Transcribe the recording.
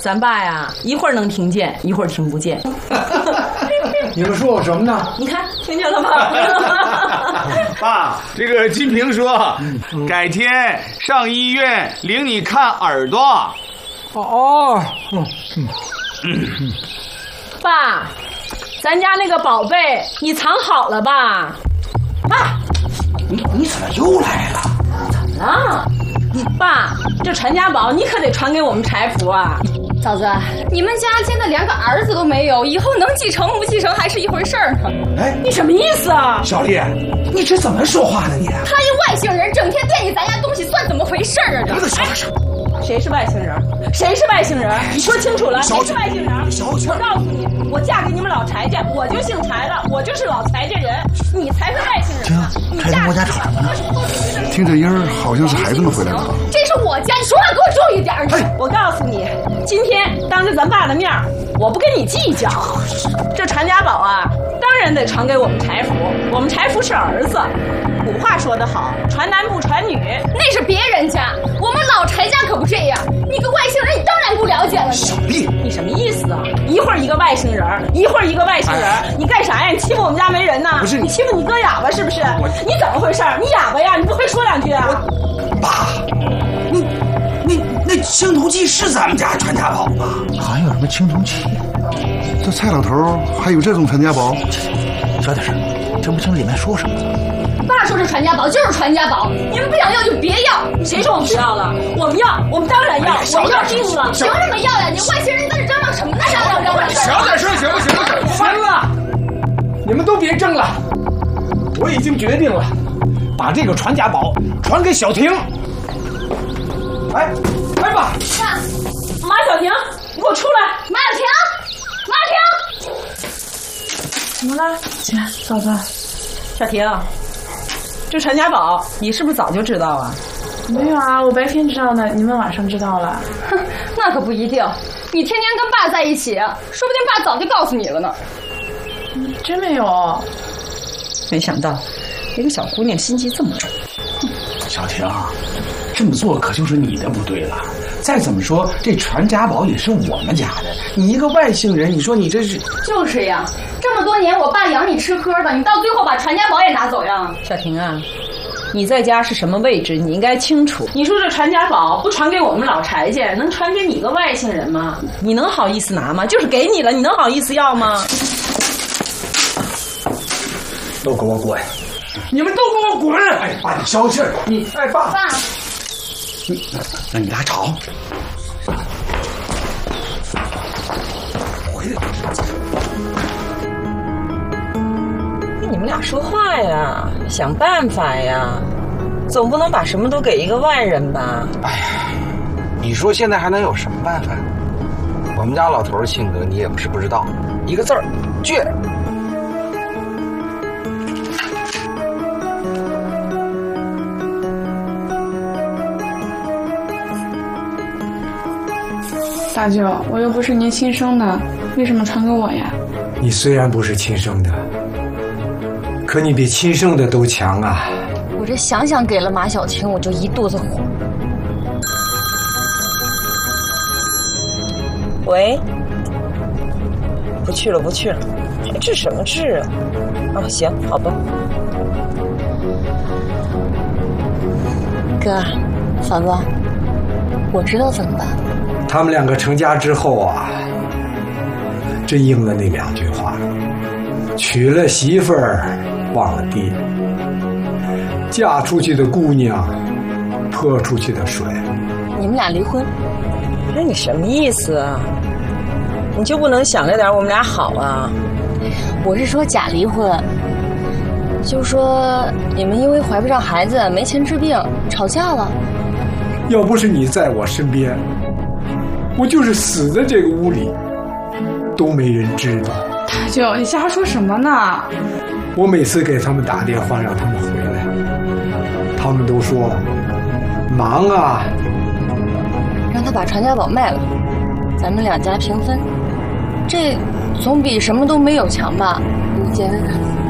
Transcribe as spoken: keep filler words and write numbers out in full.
咱爸呀，一会儿能听见，一会儿听不见。 你们说我什么呢？ 你看，听见了吗？ 爸，这个金平说，嗯、改天上医院领你看耳朵。 哦哦，嗯嗯嗯。爸，咱家那个宝贝，你藏好了吧？爸， 你你怎么又来了？ 怎么了？爸，这传家宝你可得传给我们柴福啊！ 嫂子，你们家现在连个儿子都没有，以后能继承不继承还是一回事儿呢。 哎， 你什么意思啊？ 小丽，你这怎么说话呢你？ 他一外星人，整天惦记咱家东西，算怎么回事啊？ 这小点声。 谁是外星人？谁是外星人？你说清楚了，谁是外星人？我告诉你，我嫁给你们老柴家，我就姓柴了，我就是老柴家人，你才是外星人。 停，柴田我家吵什么呢？听这音儿好像是孩子们回来了。 这是我家，你说话给我注意点。 哎，我告诉你，今天当着咱爸的面，我不跟你计较。这传家宝啊，当然得传给我们柴福，我们柴福是儿子。古话说得好，传男不传女， 那是别人家，我们老柴家可不这样。你个外星人，你当然不了解了。 小丽， 你什么意思啊？一会儿一个外星人，一会儿一个外星人，哎、你干啥呀？你欺负我们家没人呢？ 不是你欺负你哥哑巴是不是？你怎么回事？你哑巴呀？你不会说两句啊？ 爸，你你那青铜器是咱们家传家宝吗？ 还有什么青铜器？这蔡老头还有这种传家宝？ 小点声，听不清里面说什么。 爸说是传家宝就是传家宝，你们不想要就别要。 谁说我们不要了？我们要，我们当然要，哎、我们要定了。 凭什么要呀？你外星人在这嚷嚷什么呢？嚷嚷嚷嚷！ 小点声行不行？行了，你们都别争了，我已经决定了，把这个传家宝传给小婷。哎，来吧。 爸， 马小婷，你给我出来！ 马小婷，马小婷， 怎么了？姐，嫂子，小婷。这传家宝，你是不是早就知道啊？ 没有啊，我白天知道的，你们晚上知道了。 哼，那可不一定。你天天跟爸在一起，说不定爸早就告诉你了呢。 嗯、真没有。 没想到，一个小姑娘心机这么重。 小婷，这么做可就是你的不对了。再怎么说，这传家宝也是我们家的。你一个外星人，你说你这是…… 就是呀，这么多年我爸养你吃喝的，你到最后把传家宝也拿走呀？ 小婷啊，你在家是什么位置？你应该清楚。你说这传家宝不传给我们老柴家，能传给你个外星人吗？你能好意思拿吗？就是给你了，你能好意思要吗？ 都给我滚！ 你们都给我滚！ 哎，爸，你消气儿！你，哎，爸， 爸， 你，那你俩吵。回来。 你们俩说话呀，想办法呀，总不能把什么都给一个外人吧？ 哎呀，你说现在还能有什么办法？我们家老头的性格你也不是不知道，一个字儿，倔。 大舅，我又不是您亲生的，为什么传给我呀？ 你虽然不是亲生的，可你比亲生的都强啊！ 我这想想给了马小婷，我就一肚子火。 喂，不去了，不去了，还治什么治啊？啊，行，好吧。 哥，嫂子，我知道怎么办。 他们两个成家之后啊，真应了那两句话：娶了媳妇儿忘了爹，嫁出去的姑娘泼出去的水。 你们俩离婚？ 那你什么意思啊？你就不能想着点我们俩好啊？ 我是说假离婚，就说你们因为怀不上孩子没钱治病吵架了。 要不是你在我身边，我就是死在这个屋里，都没人知道。 大舅，你瞎说什么呢？ 我每次给他们打电话让他们回来，他们都说忙啊。 让他把传家宝卖了，咱们两家平分，这总比什么都没有强吧？你姐姐看。